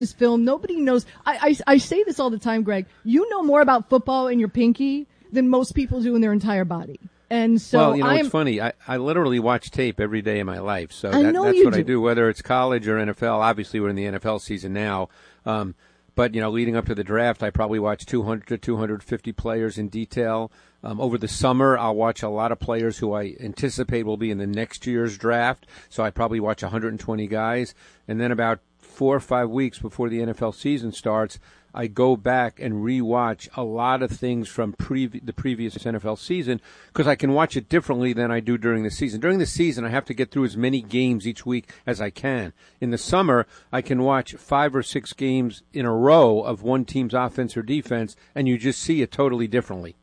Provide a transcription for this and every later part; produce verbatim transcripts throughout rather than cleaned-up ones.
this film. Nobody knows. I, I, I say this all the time, Greg. You know more about football in your pinky than most people do in their entire body. And so well, you know, I am, it's funny. I, I literally watch tape every day of my life. So I that, know that's you what do. I do, whether it's college or N F L. Obviously, we're in the N F L season now. Um, but, you know, leading up to the draft, I probably watch two hundred to two hundred fifty players in detail. Um, over the summer, I'll watch a lot of players who I anticipate will be in the next year's draft. So I probably watch one hundred twenty guys. And then about four or five weeks before the N F L season starts, I go back and rewatch a lot of things from previ- the previous N F L season because I can watch it differently than I do during the season. During the season, I have to get through as many games each week as I can. In the summer, I can watch five or six games in a row of one team's offense or defense, and you just see it totally differently.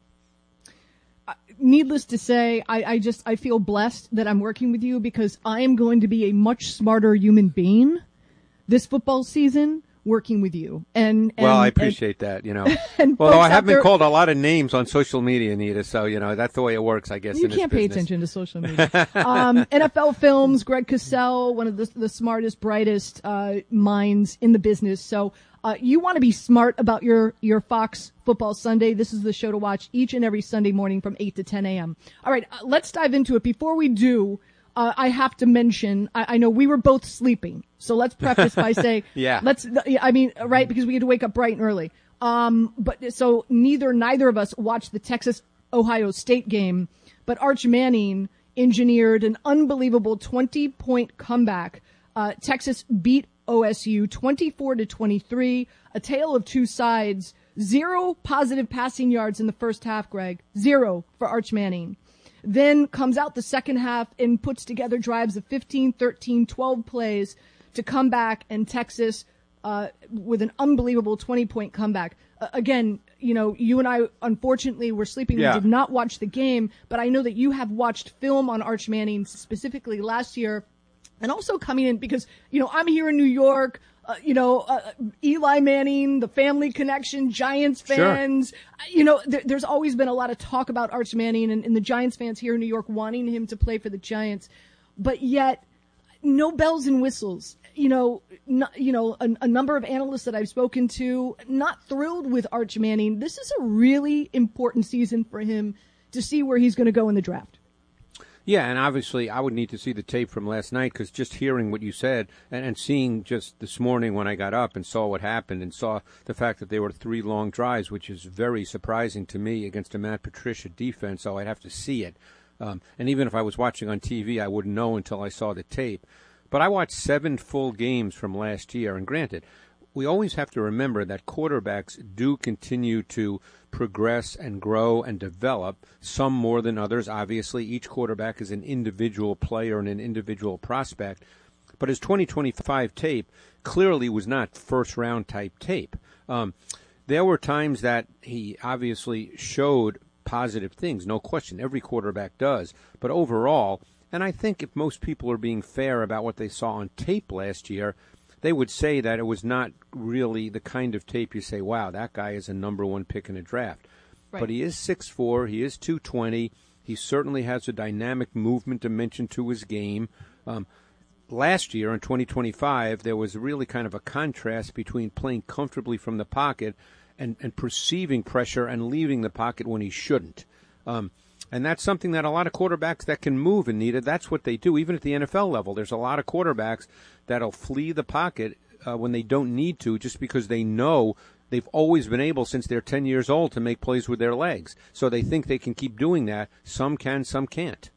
Needless to say, I, I just I feel blessed that I'm working with you because I am going to be a much smarter human being this football season working with you. And, and well, I appreciate and, that, you know. And Although I have been there, called a lot of names on social media, Anita, so, you know, that's the way it works, I guess, you in this can't pay business. attention to social media. um, N F L Films, Greg Cosell, one of the, the smartest, brightest uh, minds in the business. So uh, you want to be smart about your, your Fox Football Sunday. This is the show to watch each and every Sunday morning from eight to ten a.m. All right, uh, let's dive into it. Before we do, Uh, I have to mention, I, I know we were both sleeping, so let's preface by saying, yeah. let's, I mean, right, because we had to wake up bright and early. Um, but so neither, neither of us watched the Texas-Ohio State game, but Arch Manning engineered an unbelievable twenty-point comeback. Uh, Texas beat O S U twenty-four to twenty-three, a tale of two sides, zero positive passing yards in the first half, Greg, zero for Arch Manning. Then comes out the second half and puts together drives of fifteen, thirteen, twelve plays to come back, and Texas uh, with an unbelievable twenty-point comeback. Uh, again, you know, you and I, unfortunately, were sleeping. Yeah. We did not watch the game, but I know that you have watched film on Arch Manning specifically last year and also coming in because, you know, I'm here in New York. Uh, you know, uh, Eli Manning, the family connection, Giants fans. Sure. You know, there, there's always been a lot of talk about Arch Manning and, and the Giants fans here in New York wanting him to play for the Giants. But yet, no bells and whistles. You know, not, you know, a, a number of analysts that I've spoken to, not thrilled with Arch Manning. This is a really important season for him to see where he's going to go in the draft. Yeah, and obviously I would need to see the tape from last night because just hearing what you said and, and seeing just this morning when I got up and saw what happened and saw the fact that there were three long drives, which is very surprising to me against a Matt Patricia defense, so I'd have to see it. Um, and even if I was watching on T V, I wouldn't know until I saw the tape. But I watched seven full games from last year, and granted, we always have to remember that quarterbacks do continue to progress and grow and develop, some more than others. Obviously, each quarterback is an individual player and an individual prospect. But his twenty twenty-five tape clearly was not first-round type tape. Um, there were times that he obviously showed positive things, no question. Every quarterback does. But overall, and I think if most people are being fair about what they saw on tape last year, they would say that it was not really the kind of tape you say, wow, that guy is a number one pick in a draft. Right. But he is six foot four, he is two twenty, he certainly has a dynamic movement dimension to his game. Um, last year, in twenty twenty-five, there was really kind of a contrast between playing comfortably from the pocket and, and perceiving pressure and leaving the pocket when he shouldn't. Um, And that's something that a lot of quarterbacks that can move, Anita, that's what they do. Even at the N F L level, there's a lot of quarterbacks that'll flee the pocket uh, when they don't need to just because they know they've always been able since they're ten years old to make plays with their legs. So they think they can keep doing that. Some can, some can't.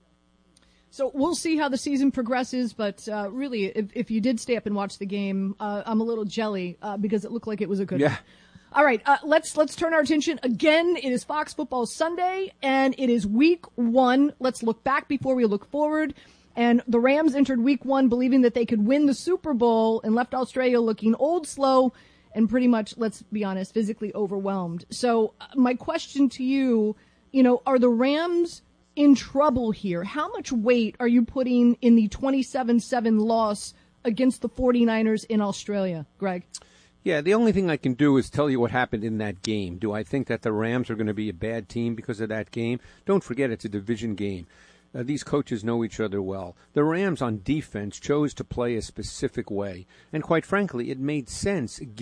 So we'll see how the season progresses, but uh, really, if, if you did stay up and watch the game, uh, I'm a little jelly uh, because it looked like it was a good yeah. one. All right, uh, let's let's turn our attention again. It is Fox Football Sunday, and it is Week One. Let's look back before we look forward. And the Rams entered Week One believing that they could win the Super Bowl, and left Australia looking old, slow, and pretty much, let's be honest, physically overwhelmed. So uh, my question to you, you know, are the Rams in trouble here? How much weight are you putting in the twenty-seven seven loss against the 49ers in Australia, Greg? Yeah, the only thing I can do is tell you what happened in that game. Do I think that the Rams are going to be a bad team because of that game? Don't forget it's a division game. Uh, these coaches know each other well. The Rams on defense chose to play a specific way, and quite frankly, it made sense